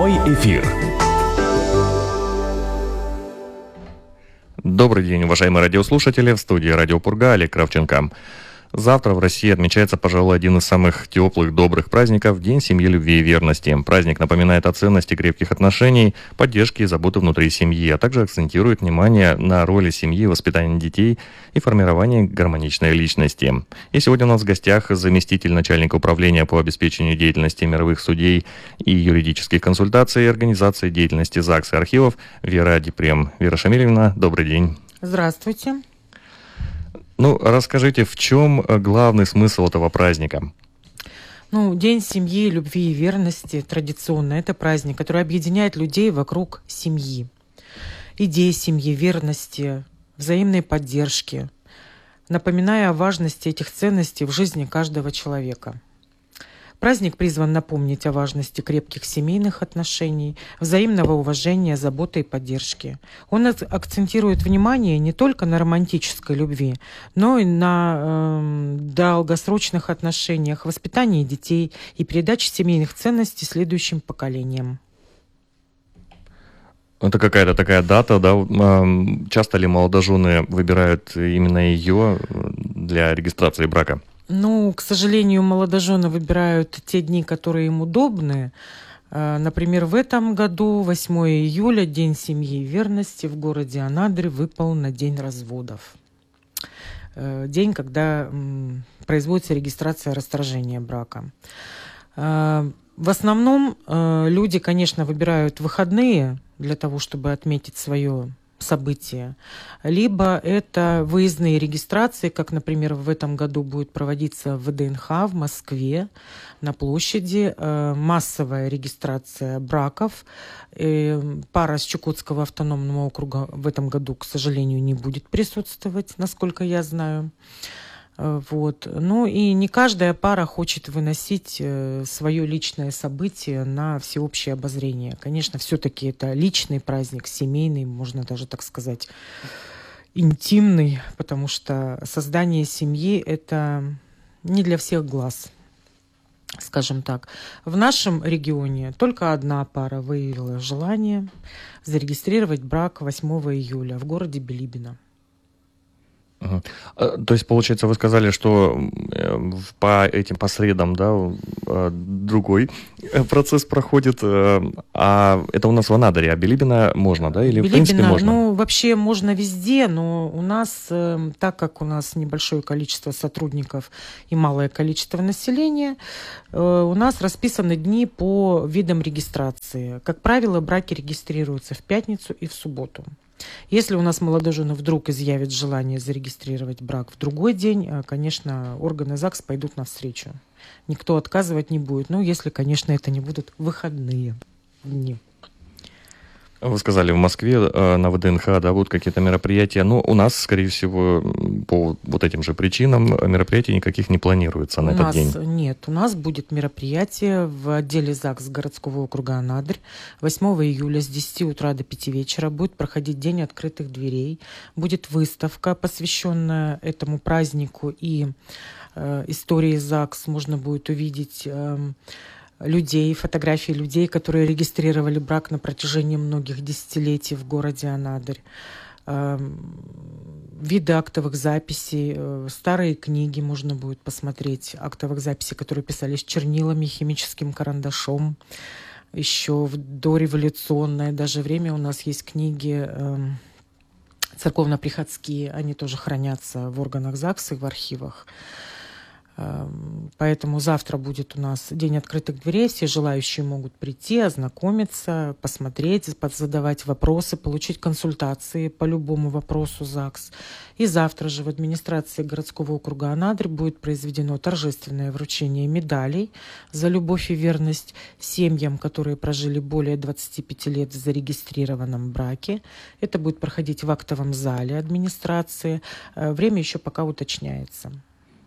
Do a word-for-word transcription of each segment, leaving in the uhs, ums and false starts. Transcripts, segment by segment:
Прямой эфир. Добрый день, уважаемые радиослушатели. В студии Радио Пурга Олег Кравченко. Завтра в России отмечается, пожалуй, один из самых теплых, добрых праздников – День семьи, любви и верности. Праздник напоминает о ценности крепких отношений, поддержки и заботы внутри семьи, а также акцентирует внимание на роли семьи в воспитании детей и формировании гармоничной личности. И сегодня у нас в гостях заместитель начальника управления по обеспечению деятельности мировых судей и юридических консультаций организации деятельности ЗАГС и архивов Вера Дипрем. Вера Шамильевна, добрый день. Здравствуйте. Ну, расскажите, в чем главный смысл этого праздника? Ну, День семьи, любви и верности традиционно. Это праздник, который объединяет людей вокруг семьи. Идеи семьи, верности, взаимной поддержки, напоминая о важности этих ценностей в жизни каждого человека. Праздник призван напомнить о важности крепких семейных отношений, взаимного уважения, заботы и поддержки. Он акцентирует внимание не только на романтической любви, но и на э, долгосрочных отношениях, воспитании детей и передаче семейных ценностей следующим поколениям. Это какая-то такая дата, да? Часто ли молодожены выбирают именно ее для регистрации брака? Ну, к сожалению, молодожены выбирают те дни, которые им удобны. Например, в этом году, восьмого июля, День семьи и верности в городе Анадырь выпал на день разводов. День, когда производится регистрация расторжения брака. В основном люди, конечно, выбирают выходные для того, чтобы отметить свое события, либо это выездные регистрации, как, например, в этом году будет проводиться в ВДНХ в Москве на площади, массовая регистрация браков. Пара с Чукотского автономного округа в этом году, к сожалению, не будет присутствовать, насколько я знаю. Вот. Ну и не каждая пара хочет выносить свое личное событие на всеобщее обозрение. Конечно, все-таки это личный праздник, семейный, можно даже так сказать, интимный, потому что создание семьи – это не для всех глаз, скажем так. В нашем регионе только одна пара выявила желание зарегистрировать брак восьмого июля в городе Билибино. То есть, получается, вы сказали, что по этим по средам, да, другой процесс проходит, а это у нас в Анадыре, а Билибино можно, да, или Билибино, в принципе можно? Ну, вообще можно везде, но у нас, так как у нас небольшое количество сотрудников и малое количество населения, у нас расписаны дни по видам регистрации. Как правило, браки регистрируются в пятницу и в субботу. Если у нас молодожены вдруг изъявят желание зарегистрировать брак в другой день, конечно, органы ЗАГС пойдут навстречу. Никто отказывать не будет, ну, если, конечно, это не будут выходные дни. Вы сказали, в Москве на ВДНХ, да, будут какие-то мероприятия. Но у нас, скорее всего, по вот этим же причинам мероприятий никаких не планируется на у этот нас день. Нет, у нас будет мероприятие в отделе ЗАГС городского округа Анадырь. восьмого июля с десяти утра до пяти вечера будет проходить День открытых дверей. Будет выставка, посвященная этому празднику и э, истории ЗАГС. Можно будет увидеть э, людей, фотографии людей, которые регистрировали брак на протяжении многих десятилетий в городе Анадырь. Виды актовых записей, старые книги можно будет посмотреть, актовых записей, которые писались чернилами, химическим карандашом. Еще в дореволюционное даже время у нас есть книги церковно-приходские, они тоже хранятся в органах ЗАГС и в архивах. Поэтому завтра будет у нас День открытых дверей. Все желающие могут прийти, ознакомиться, посмотреть, задавать вопросы, получить консультации по любому вопросу ЗАГС. И завтра же в администрации городского округа Анадырь будет произведено торжественное вручение медалей за любовь и верность семьям, которые прожили более двадцати пяти лет в зарегистрированном браке. Это будет проходить в актовом зале администрации. Время еще пока уточняется.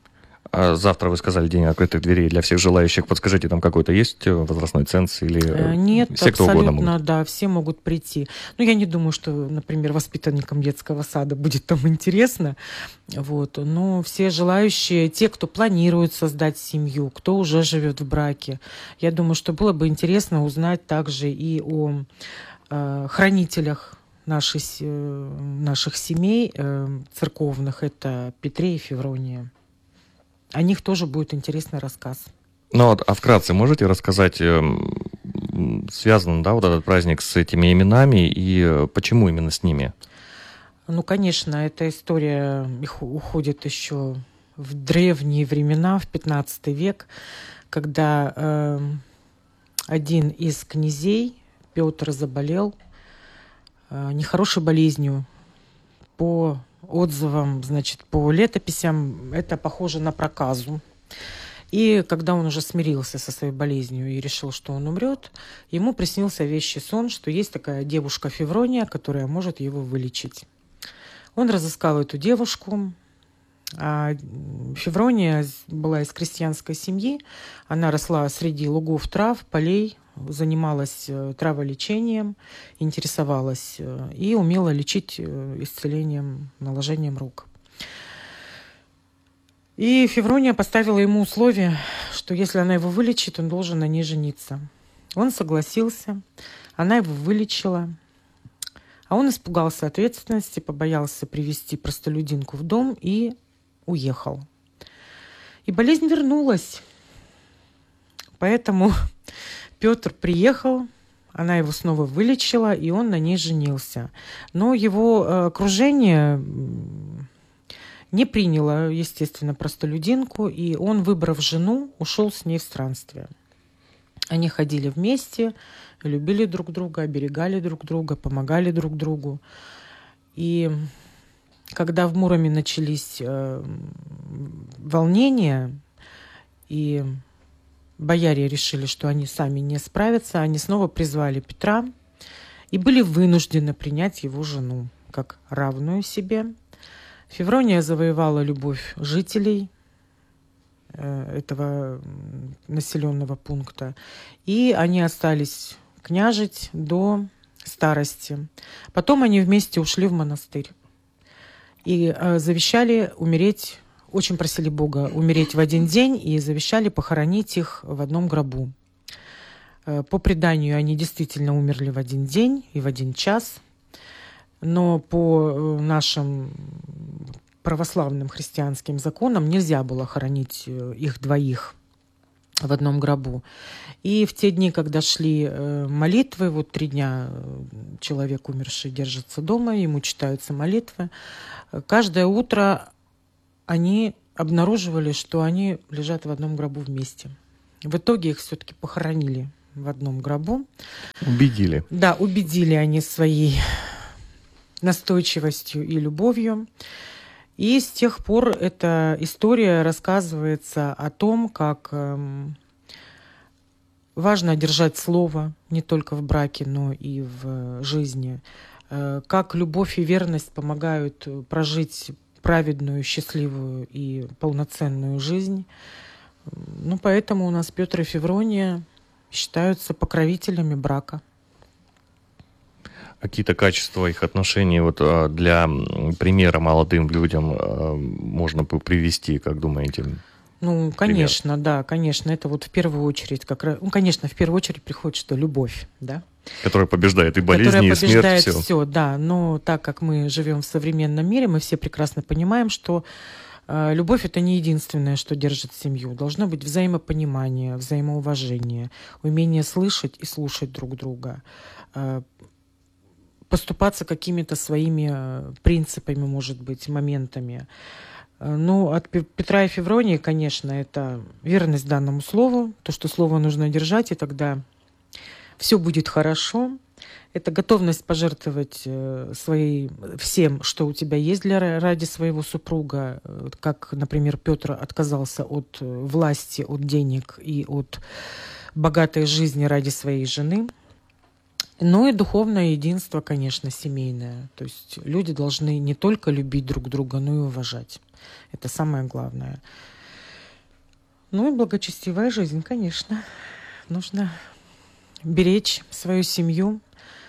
А завтра, вы сказали, день открытых дверей для всех желающих. Подскажите, там какой-то есть возрастной ценз? Или Нет, все, кто абсолютно, угодно могут? да, все могут прийти. Но я не думаю, что, например, воспитанникам детского сада будет там интересно. Вот. Но все желающие, те, кто планирует создать семью, кто уже живет в браке, я думаю, что было бы интересно узнать также и о э, хранителях нашей, э, наших семей э, церковных. Это Петре и Феврония. О них тоже будет интересный рассказ. Ну, а вкратце можете рассказать, связан, да, вот этот праздник с этими именами и почему именно с ними? Ну, конечно, эта история уходит еще в древние времена, в пятнадцатый век, когда э, один из князей, Петр, заболел э, нехорошей болезнью. По отзывам, значит, по летописям, это похоже на проказу. И когда он уже смирился со своей болезнью и решил, что он умрет, ему приснился вещий сон, что есть такая девушка Феврония, которая может его вылечить. Он разыскал эту девушку. А Феврония была из крестьянской семьи. Она росла среди лугов трав, полей, занималась траволечением, интересовалась и умела лечить исцелением, наложением рук. И Феврония поставила ему условие, что если она его вылечит, он должен на ней жениться. Он согласился, она его вылечила, а он испугался ответственности, побоялся привести простолюдинку в дом и уехал. И болезнь вернулась. Поэтому Петр приехал, она его снова вылечила, и он на ней женился. Но его окружение не приняло, естественно, простолюдинку, и он, выбрав жену, ушел с ней в странствие. Они ходили вместе, любили друг друга, оберегали друг друга, помогали друг другу. И когда в Муроме начались э, волнения, и бояре решили, что они сами не справятся, они снова призвали Петра и были вынуждены принять его жену как равную себе. Феврония завоевала любовь жителей э, этого населенного пункта, и они остались княжить до старости. Потом они вместе ушли в монастырь и э, завещали умереть, очень просили Бога умереть в один день, и завещали похоронить их в одном гробу. Э, по преданию, они действительно умерли в один день и в один час. Но по нашим православным христианским законам нельзя было хоронить их двоих в одном гробу. И в те дни, когда шли молитвы, вот три дня человек умерший держится дома, ему читаются молитвы, каждое утро они обнаруживали, что они лежат в одном гробу вместе. В итоге их все-таки похоронили в одном гробу. Убедили. Да, убедили они своей настойчивостью и любовью. И с тех пор эта история рассказывается о том, как эм, важно держать слово не только в браке, но и в жизни. Э, как любовь и верность помогают прожить праведную, счастливую и полноценную жизнь. Ну, поэтому у нас Петр и Феврония считаются покровителями брака. Какие-то качества их отношений вот для примера молодым людям можно бы привести, как думаете? Ну, конечно, пример? Да, конечно. Это вот в первую очередь, как раз, ну, конечно, в первую очередь приходит, что любовь, да? Которая побеждает и болезни, Которая и смерть, побеждает все. все, да. Но так как мы живем в современном мире, мы все прекрасно понимаем, что э, любовь — это не единственное, что держит семью. Должно быть взаимопонимание, взаимоуважение, умение слышать и слушать друг друга, э, поступаться какими-то своими принципами, может быть, моментами. Ну, от Петра и Февронии, конечно, это верность данному слову, то, что слово нужно держать, и тогда все будет хорошо. Это готовность пожертвовать своей, всем, что у тебя есть для, ради своего супруга, как, например, Петр отказался от власти, от денег и от богатой жизни ради своей жены. Ну и духовное единство, конечно, семейное. То есть люди должны не только любить друг друга, но и уважать. Это самое главное. Ну и благочестивая жизнь, конечно. Нужно беречь свою семью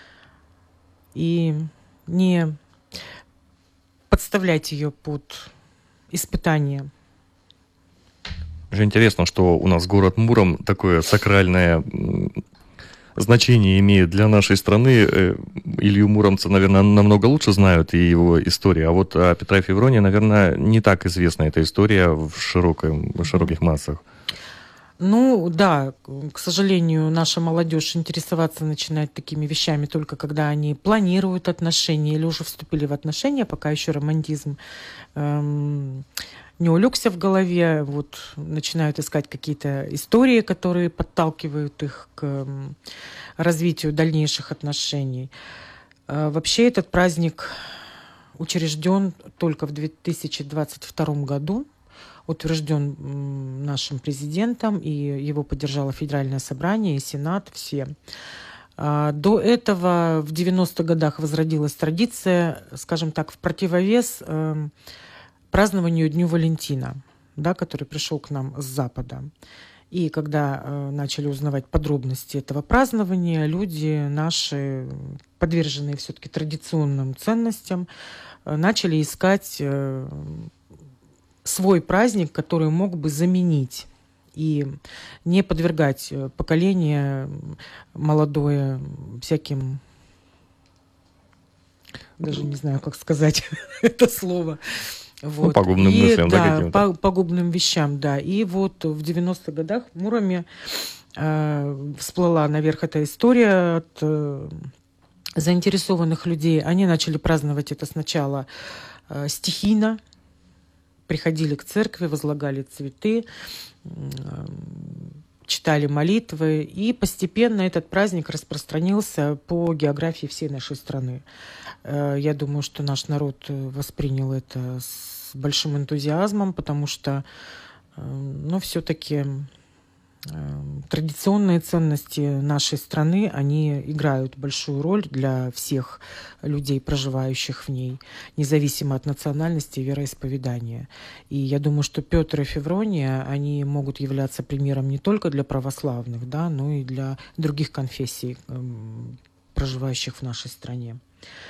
и не подставлять ее под испытания. Же интересно, что у нас город Муром такое сакральное значение имеет для нашей страны. Илью Муромца, наверное, намного лучше знают и его историю, а вот о Петра Февронии, наверное, не так известна эта история в, широком, в широких массах. Ну, да, к сожалению, наша молодежь интересоваться начинает такими вещами только когда они планируют отношения или уже вступили в отношения, пока еще романтизм эм, не улегся в голове, вот начинают искать какие-то истории, которые подталкивают их к развитию дальнейших отношений. Э, вообще этот праздник учрежден только в две тысячи двадцать втором году, утвержден нашим президентом, и его поддержало Федеральное собрание и Сенат, все. До этого в девяностых годах возродилась традиция, скажем так, в противовес празднованию Дню Валентина, да, который пришел к нам с Запада. И когда начали узнавать подробности этого празднования, люди наши, подверженные все-таки традиционным ценностям, начали искать свой праздник, который мог бы заменить и не подвергать поколение молодое всяким, даже не знаю, как сказать это слово. Вот. Ну, пагубным и, мыслям, да, да, каким-то. по, пагубным вещам, да. И вот в девяностых годах в Муроме э, всплыла наверх эта история от э, заинтересованных людей. Они начали праздновать это сначала э, стихийно, приходили к церкви, возлагали цветы, читали молитвы, и постепенно этот праздник распространился по географии всей нашей страны. Я думаю, что наш народ воспринял это с большим энтузиазмом, потому что, ну, все-таки традиционные ценности нашей страны, они играют большую роль для всех людей, проживающих в ней, независимо от национальности и вероисповедания. И я думаю, что Петр и Феврония, они могут являться примером не только для православных, да, но и для других конфессий, проживающих в нашей стране.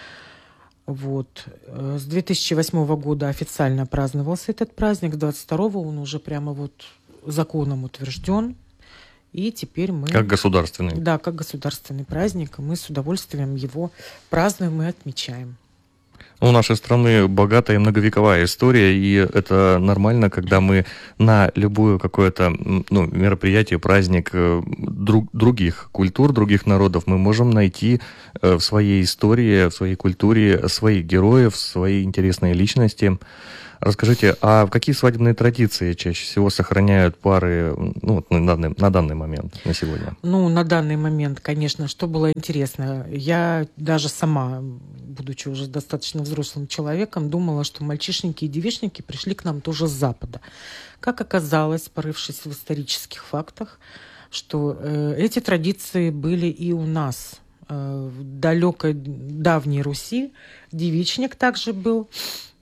Вот. С две тысячи восьмого года официально праздновался этот праздник, с двадцать второго он уже прямо вот законом утвержден, и теперь мы... Как государственный. Да, как государственный праздник, мы с удовольствием его празднуем и отмечаем. У нашей страны богатая и многовековая история, и это нормально, когда мы на любое какое-то, ну, мероприятие, праздник друг, других культур, других народов мы можем найти в своей истории, в своей культуре своих героев, свои интересные личности. Расскажите, а какие свадебные традиции чаще всего сохраняют пары, ну, на данный, на данный момент, на сегодня? Ну, на данный момент, конечно, что было интересно. Я даже сама, будучи уже достаточно взрослым человеком, думала, что мальчишники и девичники пришли к нам тоже с Запада. Как оказалось, порывшись в исторических фактах, что э, эти традиции были и у нас. Э, в далекой, давней Руси девичник также был.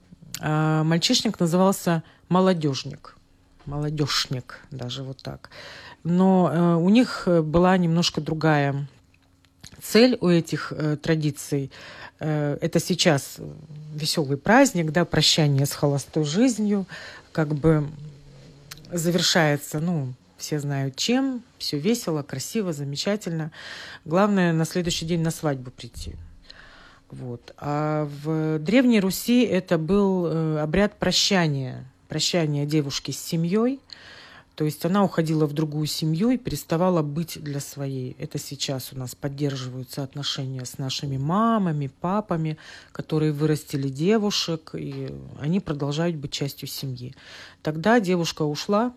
А мальчишник назывался молодежник. Молодежник, даже вот так. Но э, у них была немножко другая цель у этих э, традиций. Э, это сейчас веселый праздник, да, прощание с холостой жизнью, как бы завершается, ну, все знают чем, все весело, красиво, замечательно. Главное на следующий день на свадьбу прийти. Вот. А в Древней Руси это был обряд прощания, прощания девушки с семьей. То есть она уходила в другую семью и переставала быть для своей. Это сейчас у нас поддерживаются отношения с нашими мамами, папами, которые вырастили девушек, и они продолжают быть частью семьи. Тогда девушка ушла,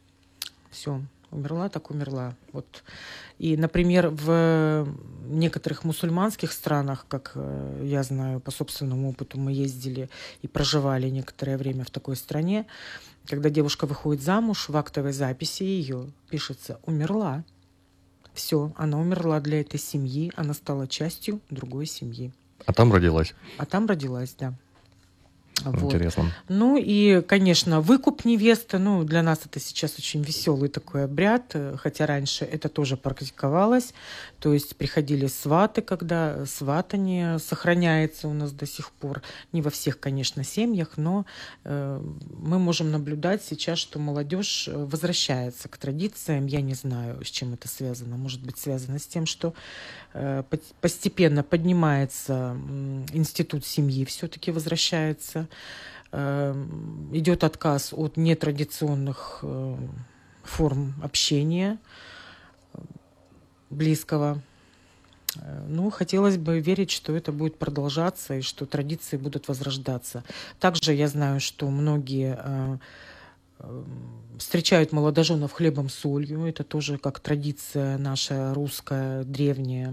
все, умерла, так умерла. Вот. И, например, в некоторых мусульманских странах, как я знаю по собственному опыту, мы ездили и проживали некоторое время в такой стране, когда девушка выходит замуж, в актовой записи ее пишется «умерла». Все, она умерла для этой семьи, она стала частью другой семьи. А там родилась? А там родилась, да. Вот. Интересно. Ну и, конечно, выкуп невесты. Ну, для нас это сейчас очень веселый такой обряд, хотя раньше это тоже практиковалось. То есть приходили сваты, когда сватание сохраняется у нас до сих пор. Не во всех, конечно, семьях, но э, мы можем наблюдать сейчас, что молодежь возвращается к традициям. Я не знаю, с чем это связано. Может быть, связано с тем, что э, постепенно поднимается э, институт семьи, все-таки возвращается. Идет отказ от нетрадиционных форм общения близкого. Ну, хотелось бы верить, что это будет продолжаться и что традиции будут возрождаться. Также я знаю, что многие встречают молодоженов хлебом с солью. Это тоже как традиция наша русская, древняя.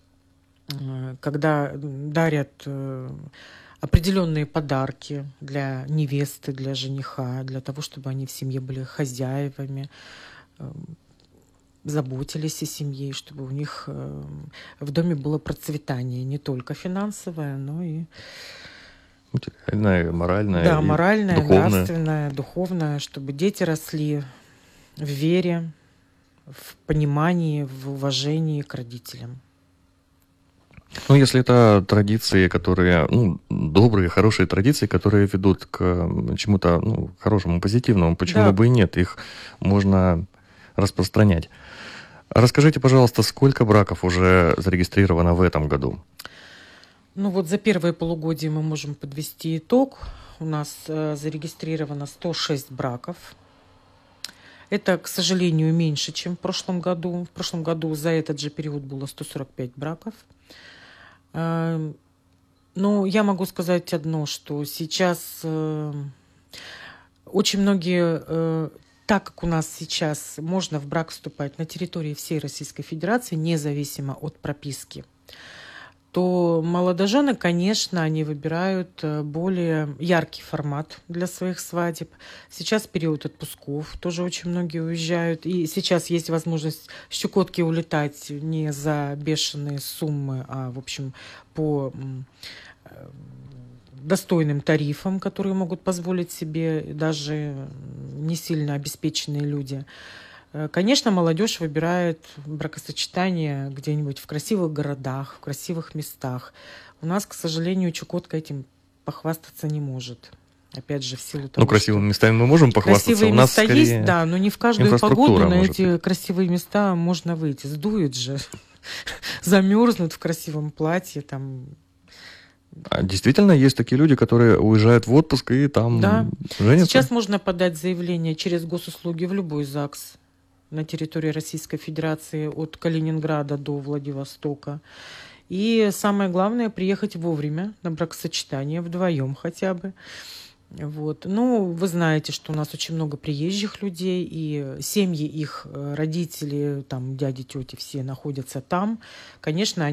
Когда дарят определенные подарки для невесты, для жениха, для того, чтобы они в семье были хозяевами, заботились о семье, чтобы у них в доме было процветание не только финансовое, но и материальное, моральное, да, моральное, духовное. нравственное, духовное, чтобы дети росли в вере, в понимании, в уважении к родителям. Ну, если это традиции, которые, ну, добрые, хорошие традиции, которые ведут к чему-то, ну, хорошему, позитивному, почему Да. бы и нет, их можно распространять. Расскажите, пожалуйста, сколько браков уже зарегистрировано в этом году? Ну вот за первое полугодие мы можем подвести итог. У нас э, зарегистрировано сто шесть браков. Это, к сожалению, меньше, чем в прошлом году. В прошлом году за этот же период было сто сорок пять браков. Но я могу сказать одно, что сейчас очень многие, так как у нас сейчас можно в брак вступать на территории всей Российской Федерации, независимо от прописки, то молодожены, конечно, они выбирают более яркий формат для своих свадеб. Сейчас период отпусков, тоже очень многие уезжают. И сейчас есть возможность с Чукотки улетать не за бешеные суммы, а, в общем, по достойным тарифам, которые могут позволить себе даже не сильно обеспеченные люди. Конечно, молодежь выбирает бракосочетание где-нибудь в красивых городах, в красивых местах. У нас, к сожалению, Чукотка этим похвастаться не может. Опять же, в силу того, ну, красивыми что местами мы можем похвастаться. Красивые У нас места есть, да, но не в каждую погоду на эти быть. красивые места можно выйти. Сдует же, замерзнут в красивом платье, там. А действительно есть такие люди, которые уезжают в отпуск и там да. женятся? Сейчас можно подать заявление через госуслуги в любой ЗАГС на территории Российской Федерации от Калининграда до Владивостока. И самое главное, приехать вовремя на бракосочетание, вдвоем хотя бы. Вот. Ну, вы знаете, что у нас очень много приезжих людей, и семьи их, родители, там, дяди, тети, все находятся там. Конечно, они